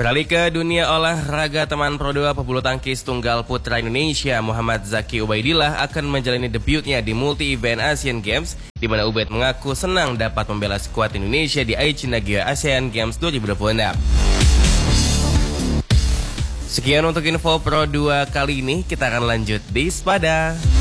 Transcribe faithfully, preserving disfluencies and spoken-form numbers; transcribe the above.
Beralih ke dunia olahraga, teman Pro dua pebulu tangkis tunggal putra Indonesia Muhammad Zaki Ubaidillah akan menjalani debutnya di multi-event Asian Games, di mana Ubaid mengaku senang dapat membela skuad Indonesia di Aichi-Nagoya Asian Games dua ribu dua puluh enam. Sekian untuk info Pro dua kali ini, kita akan lanjut di Spada.